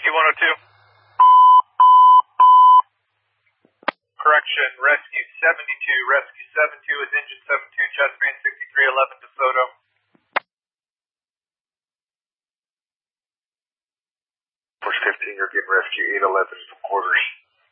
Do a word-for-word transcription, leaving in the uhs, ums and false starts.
Rescue one oh two. Correction, Rescue seventy-two. Rescue seventy-two is engine seventy-two, chest band sixty-three eleven DeSoto. Force fifteen, you're getting Rescue eight eleven from quarters.